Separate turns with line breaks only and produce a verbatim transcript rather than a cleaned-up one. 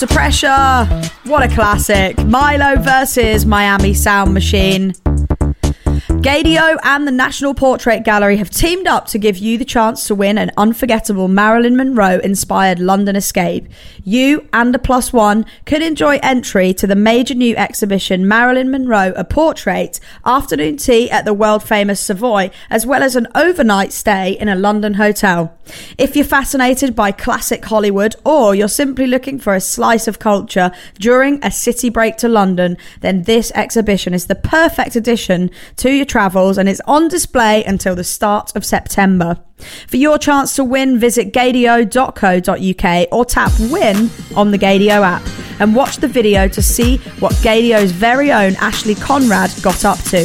to Pressure. What a classic. Milo versus Miami Sound Machine. Gaydio and the National Portrait Gallery have teamed up to give you the chance to win an unforgettable Marilyn Monroe-inspired London escape. You and a plus one could enjoy entry to the major new exhibition Marilyn Monroe, A Portrait, afternoon tea at the world-famous Savoy, as well as an overnight stay in a London hotel. If you're fascinated by classic Hollywood, or you're simply looking for a slice of culture during a city break to London, then this exhibition is the perfect addition to your travels, and it's on display until the start of September. For your chance to win, visit gaydio dot co dot uk or tap win on the Gaydio app and watch the video to see what Gaydio's very own Ashley Conrad got up to.